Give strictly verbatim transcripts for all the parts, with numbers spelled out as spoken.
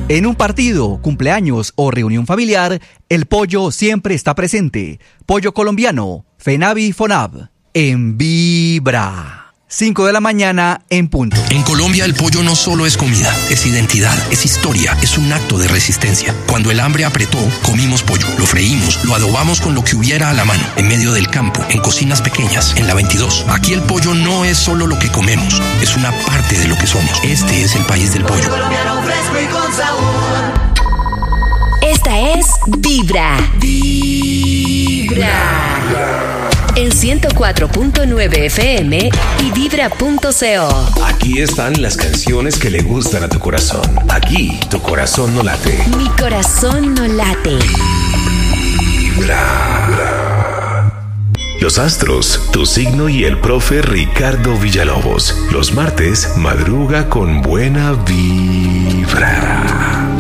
En un partido, cumpleaños o reunión familiar, el pollo siempre está presente. Pollo colombiano, FENAVI FONAV, en Vibra. cinco de la mañana en punto. En Colombia el pollo no solo es comida, es identidad, es historia, es un acto de resistencia. Cuando el hambre apretó, comimos pollo, lo freímos, lo adobamos con lo que hubiera a la mano, en medio del campo, en cocinas pequeñas, en la veintidós. Aquí el pollo no es solo lo que comemos, es una parte de lo que somos. Este es el país del pollo. Colombiano fresco y con sabor. Esta es Vibra. Vibra. En ciento cuatro punto nueve F M y vibra punto co. Aquí están las canciones que le gustan a tu corazón. Aquí tu corazón no late. Mi corazón no late. Vibra. Los astros, tu signo y el profe Ricardo Villalobos. Los martes, madruga con buena vibra.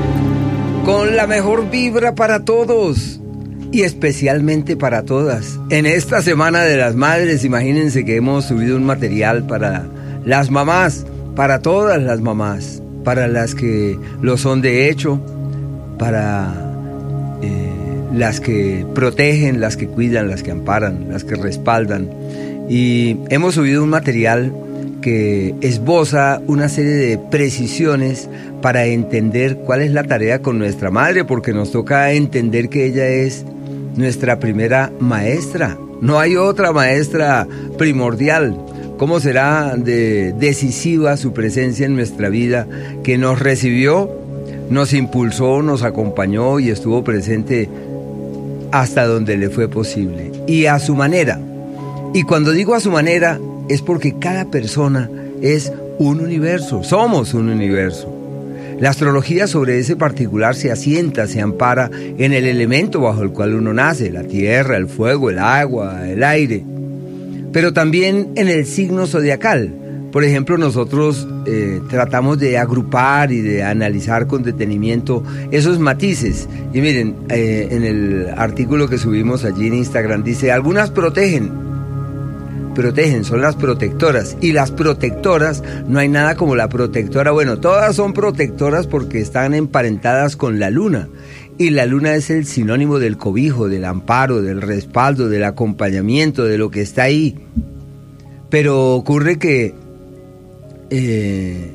Con la mejor vibra para todos. Y especialmente para todas. En esta Semana de las Madres, imagínense que hemos subido un material para las mamás, para todas las mamás, para las que lo son de hecho, para eh, las que protegen, las que cuidan, las que amparan, las que respaldan. Y hemos subido un material que esboza una serie de precisiones para entender cuál es la tarea con nuestra madre, porque nos toca entender que ella es nuestra primera maestra. No hay otra maestra primordial. ¿Cómo será de decisiva su presencia en nuestra vida, que nos recibió, nos impulsó, nos acompañó y estuvo presente hasta donde le fue posible? Y a su manera. Y cuando digo a su manera, es porque cada persona es un universo. Somos un universo. La astrología sobre ese particular se asienta, se ampara en el elemento bajo el cual uno nace, la tierra, el fuego, el agua, el aire, pero también en el signo zodiacal. Por ejemplo, nosotros eh, tratamos de agrupar y de analizar con detenimiento esos matices. Y miren, eh, en el artículo que subimos allí en Instagram dice, algunas protegen, protegen, son las protectoras, y las protectoras, no hay nada como la protectora, bueno, todas son protectoras porque están emparentadas con la luna, y la luna es el sinónimo del cobijo, del amparo, del respaldo, del acompañamiento, de lo que está ahí. Pero ocurre que eh,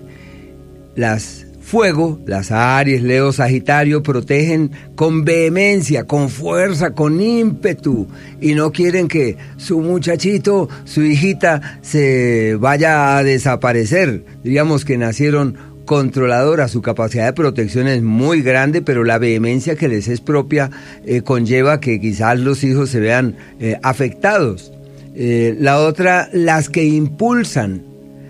las fuego, las Aries, Leo, Sagitario, protegen con vehemencia, con fuerza, con ímpetu, y no quieren que su muchachito, su hijita, se vaya a desaparecer. Diríamos que nacieron controladoras, su capacidad de protección es muy grande, pero la vehemencia que les es propia eh, conlleva que quizás los hijos se vean eh, afectados. Eh, la otra, las que impulsan,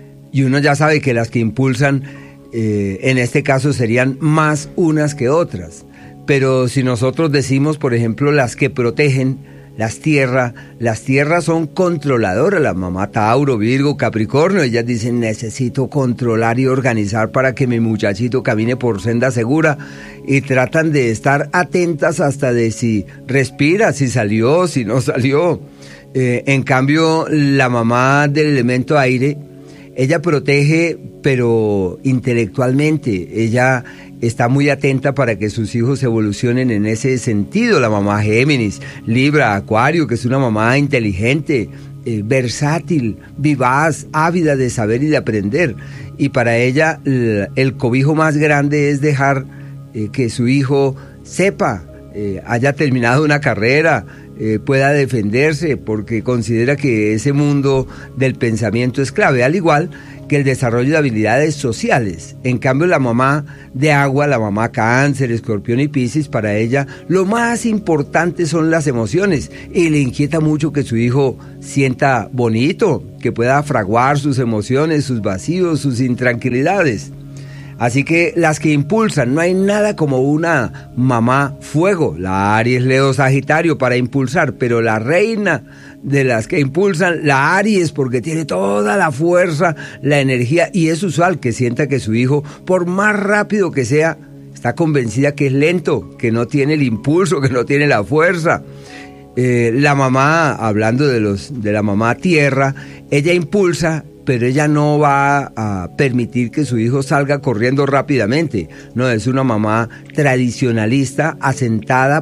y uno ya sabe que las que impulsan Eh, en este caso serían más unas que otras, pero si nosotros decimos, por ejemplo, las que protegen, las tierras, las tierras son controladoras, la mamá Tauro, Virgo, Capricornio, ellas dicen, necesito controlar y organizar para que mi muchachito camine por senda segura, y tratan de estar atentas hasta de si respira, si salió, si no salió. Eh, en cambio, la mamá del elemento aire, ella protege, pero intelectualmente. Ella está muy atenta para que sus hijos evolucionen en ese sentido. La mamá Géminis, Libra, Acuario, que es una mamá inteligente, eh, versátil, vivaz, ávida de saber y de aprender. Y para ella el, el cobijo más grande es dejar eh, que su hijo sepa, eh, haya terminado una carrera, Eh, pueda defenderse, porque considera que ese mundo del pensamiento es clave, al igual que el desarrollo de habilidades sociales. En cambio, la mamá de agua, la mamá Cáncer, Escorpión y Piscis, para ella lo más importante son las emociones, y le inquieta mucho que su hijo sienta bonito, que pueda fraguar sus emociones, sus vacíos, sus intranquilidades. Así que las que impulsan, no hay nada como una mamá fuego, la Aries, Leo, Sagitario para impulsar, pero la reina de las que impulsan, la Aries, porque tiene toda la fuerza, la energía, y es usual que sienta que su hijo, por más rápido que sea, está convencida que es lento, que no tiene el impulso, que no tiene la fuerza. Eh, la mamá, hablando de los de la mamá tierra, ella impulsa, pero ella no va a permitir que su hijo salga corriendo rápidamente. No, es una mamá tradicionalista, asentada